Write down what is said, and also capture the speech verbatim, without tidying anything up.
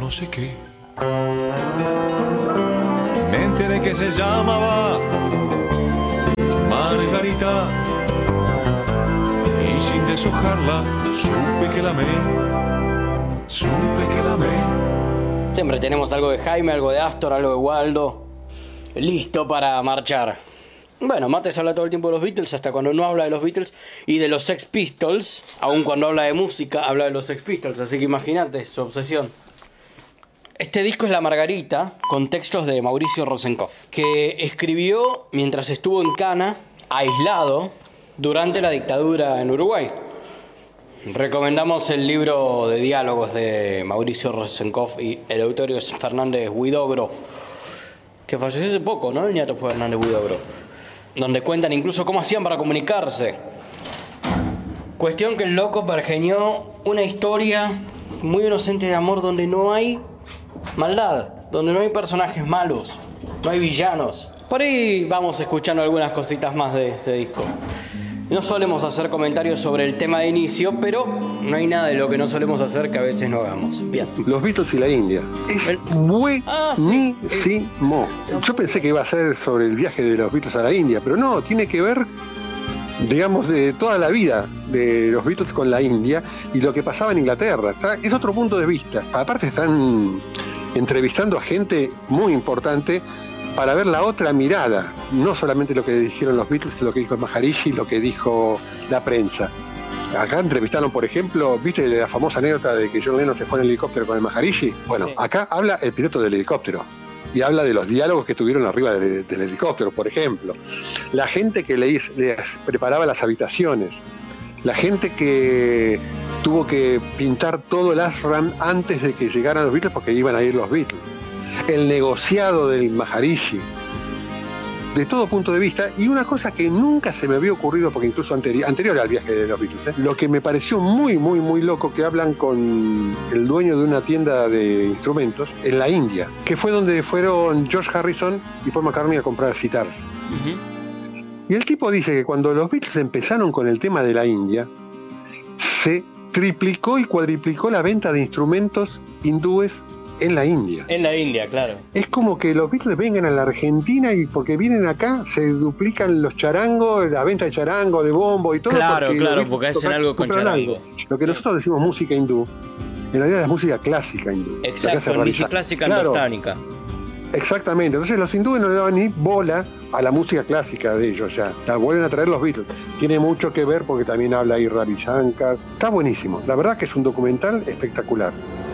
no sé qué. Me enteré que se llamaba Margarita y sin deshojarla supe que la amé, supe que la amé. Siempre tenemos algo de Jaime, algo de Astor, algo de Waldo, listo para marchar. Bueno, Mates habla todo el tiempo de los Beatles, hasta cuando no habla de los Beatles, y de los Sex Pistols, aun cuando habla de música, habla de los Sex Pistols, así que imagínate su obsesión. Este disco es La Margarita, con textos de Mauricio Rosenkopf, que escribió mientras estuvo en Cana, aislado, durante la dictadura en Uruguay. Recomendamos el libro de diálogos de Mauricio Rosenkopf y Eleuterio Fernández Huidobro, que falleció hace poco, ¿no? El nieto fue Fernández Huidobro, donde cuentan incluso cómo hacían para comunicarse. Cuestión que el loco pergeñó una historia muy inocente de amor donde no hay maldad, donde no hay personajes malos, no hay villanos. Por ahí vamos escuchando algunas cositas más de ese disco. No solemos hacer comentarios sobre el tema de inicio, pero no hay nada de lo que no solemos hacer que a veces no hagamos. Bien. Los Beatles y la India. Es el... buenísimo. Ah, sí. Yo pensé que iba a ser sobre el viaje de los Beatles a la India, pero no, tiene que ver, digamos, de toda la vida de los Beatles con la India y lo que pasaba en Inglaterra. Es otro punto de vista. Aparte están entrevistando a gente muy importante para ver la otra mirada, no solamente lo que dijeron los Beatles, lo que dijo el Maharishi, lo que dijo la prensa. Acá entrevistaron, por ejemplo, ¿viste la famosa anécdota de que John Lennon se fue en el helicóptero con el Maharishi? Bueno, sí. Acá habla el piloto del helicóptero y habla de los diálogos que tuvieron arriba del, del helicóptero, por ejemplo. La gente que les, les preparaba las habitaciones, la gente que tuvo que pintar todo el ashram antes de que llegaran los Beatles porque iban a ir los Beatles. El negociado del Maharishi, de todo punto de vista, y una cosa que nunca se me había ocurrido, porque incluso anteri- anterior al viaje de los Beatles, ¿eh? Lo que me pareció muy, muy, muy loco, que hablan con el dueño de una tienda de instrumentos en la India, que fue donde fueron George Harrison y Paul McCartney a comprar sitars. Uh-huh. Y el tipo dice que cuando los Beatles empezaron con el tema de la India, se triplicó y cuadriplicó la venta de instrumentos hindúes en la India. En la India, claro. Es como que los Beatles vengan a la Argentina y porque vienen acá se duplican los charangos, la venta de charango, de bombo y todo. Claro, porque claro, porque hacen algo con charango. Algo. Lo que sí. Nosotros decimos música hindú, en realidad es música clásica hindú. Exacto, música clásica andostánica. Claro, exactamente. Entonces los hindúes no le daban ni bola a la música clásica de ellos ya. La vuelven a traer los Beatles. Tiene mucho que ver porque también habla ahí Ravi Shankar. Está buenísimo. La verdad que es un documental espectacular.